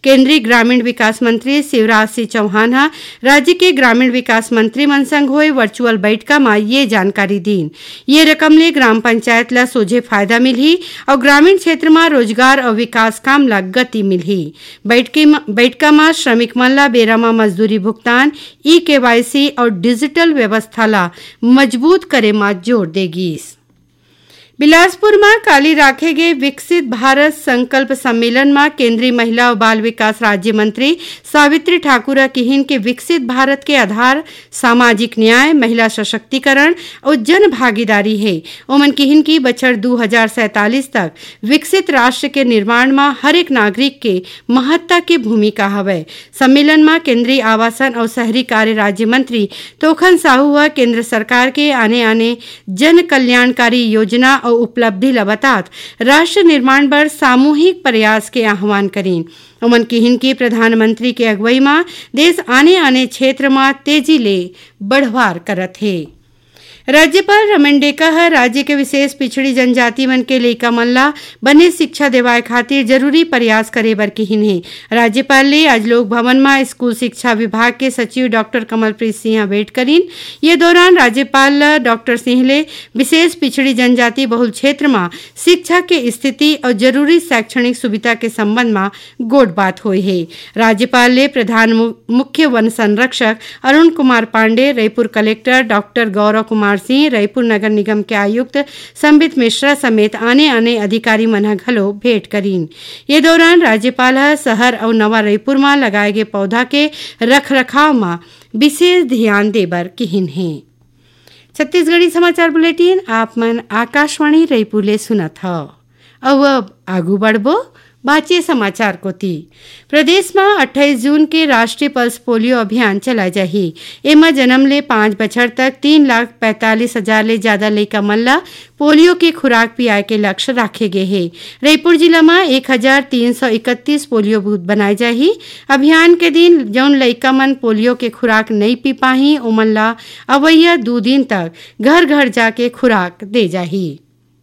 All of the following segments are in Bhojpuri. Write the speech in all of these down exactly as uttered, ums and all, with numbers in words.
केंद्रीय ग्रामीण विकास मंत्री शिवराज सिंह चौहान हा राज्य के ग्रामीण विकास मंत्री मन संग हुए वर्चुअल बैठका में ये जानकारी दीन। ये रकम ले ग्राम पंचायत ला सोझे फायदा मिलही और ग्रामीण क्षेत्र में रोजगार और विकास काम ला गति मिलही। बैठका में श्रमिक मन ला बेरा में मजदूरी भुगतान, ई केवाईसी और डिजिटल व्यवस्था ला मजबूत करे में जोर देगी। बिलासपुर में काली राखे गए विकसित भारत संकल्प सम्मेलन में केंद्रीय महिला और बाल विकास राज्य मंत्री सावित्री ठाकुर किहिन के विकसित भारत के आधार सामाजिक न्याय, महिला सशक्तिकरण और जन भागीदारी है। ओमन किहिन की बछड़ दो हजार सैतालीस तक विकसित राष्ट्र के निर्माण में हर एक नागरिक के महत्ता की भूमिका हवे। सम्मेलन में केंद्रीय आवासन और शहरी कार्य राज्य मंत्री तोखन साहू केंद्र सरकार के आने आने जन कल्याणकारी योजना और उपलब्धि लबतात राष्ट्र निर्माण पर सामूहिक प्रयास के आह्वान करें। उमन किहिन की प्रधानमंत्री के अगुवाई में देश आने आने क्षेत्र में तेजी ले बढ़वार करत है। राज्यपाल रमन डेका राज्य के विशेष पिछड़ी जनजाति मन के लइका मन ला बने शिक्षा देवाए खातिर जरूरी प्रयास करे बर किहिन है। राज्यपाल ले आज लोक भवन में स्कूल शिक्षा विभाग के सचिव डॉक्टर कमलप्रीत सिंह भेंट करीन। ये दौरान राज्यपाल डॉक्टर सिंह ले विशेष पिछड़ी जनजाति बहुल क्षेत्र में शिक्षा के स्थिति और जरूरी शैक्षणिक सुविधा के संबंध में गोट बात हुई है। राज्यपाल ले प्रधान मुख्य वन संरक्षक अरुण कुमार पांडे, रायपुर कलेक्टर डॉक्टर गौरव कुमार सिंह, रायपुर नगर निगम के आयुक्त संबित मिश्रा समेत आने आने अधिकारी मन घलो भेंट करीन। ये दौरान राज्यपाल शहर और नवा रायपुर में लगाए गए पौधा के रख रखाव में विशेष ध्यान देबर किहिन है। छत्तीसगढ़ी समाचार बुलेटिन आप मन आकाशवाणी रायपुर ले सुनत हो। अब आगू बढ़बो बाचे समाचार कोती। प्रदेश में अट्ठाईस जून के राष्ट्रीय पल्स पोलियो अभियान चला जाही। एमा जन्म ले पाँच बछड़ तक तीन लाख पैंतालीस हजार ले ज्यादा लइका मन ला पोलियो की खुराक पियाए के लक्ष्य राखे गए है। रायपुर जिला में एक हजार तीन सौ इकतीस पोलियो बूथ बनाए जाही। अभियान के दिन जौन लइका मन पोलियो के खुराक नहीं पी पाही ओमन ला अवैया दो दिन तक घर घर जाके खुराक दे जाही।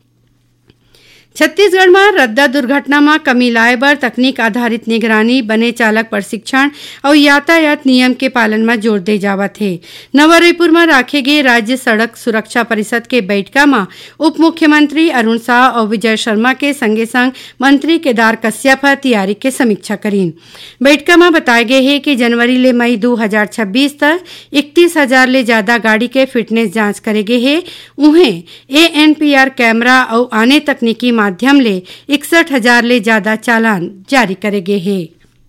छत्तीसगढ़ में रद्दा दुर्घटना में कमी लाए बर तकनीक आधारित निगरानी, बने चालक प्रशिक्षण और यातायात नियम के पालन में जोर दे जावत है। नवा रायपुर में राखे गए राज्य सड़क सुरक्षा परिषद के बैठका में उप मुख्यमंत्री अरुण शाह और विजय शर्मा के संगे संग मंत्री केदार कश्यप तैयारी के समीक्षा करीन। बैठका में बताए गए है कि जनवरी ले मई दो हजार छब्बीस तक इकतीस हजार ले ज्यादा गाड़ी के फिटनेस जांच करे गए है। उन्हें A N P R camera और आने तकनीकी माध्यम ले इकसठ हजार ले ज्यादा चालान जारी करे गए हैं।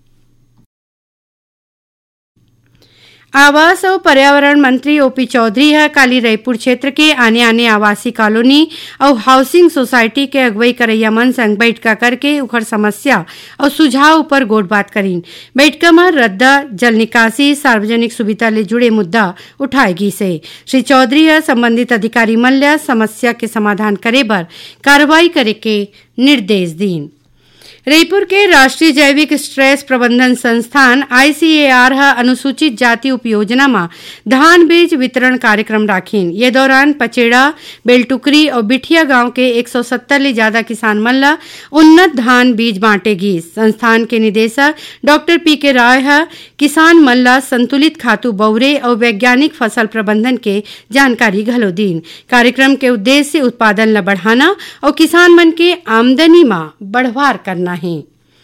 आवास और पर्यावरण मंत्री ओपी चौधरी है काली रायपुर क्षेत्र के आने आने आवासीय कॉलोनी और हाउसिंग सोसाइटी के अगुवाई करैया मन संग बैठका करके उखर समस्या और सुझाव पर गोट बात करीन। बैठका में रद्दा, जल निकासी, सार्वजनिक सुविधा ले जुड़े मुद्दा उठाएगी से श्री चौधरी है संबंधित अधिकारी मन ला समस्या के समाधान करे बर कार्रवाई करे के निर्देश दीन। रायपुर के राष्ट्रीय जैविक स्ट्रेस प्रबंधन संस्थान आई सी ए आर अनुसूचित जाति उपयोजना में धान बीज वितरण कार्यक्रम राखीन। ये दौरान पचेड़ा, बेलटुकरी और बिठिया गांव के एक सौ सत्तर ले ज्यादा किसान मन ला उन्नत धान बीज बांटेगी। संस्थान के निदेशक डॉक्टर पी के राय है किसान मन ला संतुलित खातू बौरे और वैज्ञानिक फसल प्रबंधन के जानकारी घलो दीन। कार्यक्रम के उद्देश्य उत्पादन ला बढ़ाना और किसान मन के आमदनी में बढ़वार करना है।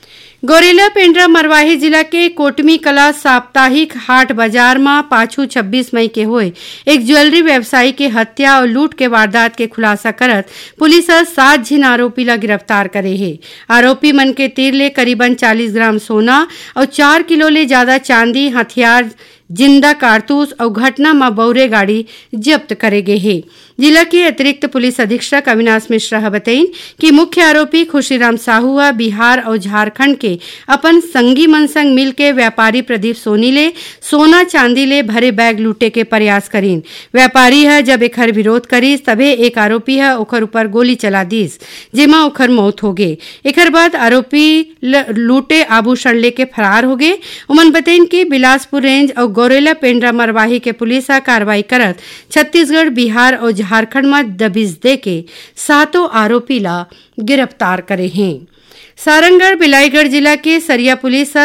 गौरेला पेंड्रा मरवाही जिला के कोटमी कला साप्ताहिक हाट बाजार में पाछू छब्बीस मई के हुए एक ज्वेलरी व्यवसायी के हत्या और लूट के वारदात के खुलासा करत पुलिस सात झिन आरोपी ला गिरफ्तार करे है। आरोपी मन के तीर ले करीबन चालीस ग्राम सोना और चार किलो ले ज्यादा चांदी, हथियार, जिंदा कारतूस और घटना में बौरे गाड़ी जब्त करे गए है। जिला के अतिरिक्त पुलिस अधीक्षक अविनाश मिश्रा बताइन कि मुख्य आरोपी खुशीराम साहू बिहार और झारखंड के अपन संगी मन संग मिल के व्यापारी प्रदीप सोनी ले सोना चांदी ले भरे बैग लूटे के प्रयास करीन। व्यापारी है जब एकर विरोध करीस तबे एक आरोपी है ओकर ऊपर गोली चला दीस जेमा ओकर मौत हो गए। एकर बाद आरोपी लूटे आभूषण लेके फरार हो गए। उमन बताइन कि बिलासपुर रेंज और गौरेला पेंड्रा मरवाही के पुलिस कार्रवाई करत छत्तीसगढ़, बिहार और झारखंड में दबिश दे के सातों आरोपी ला गिरफ्तार करे हैं। सारंगढ़ बिलाईगढ़ जिला के सरिया पुलिस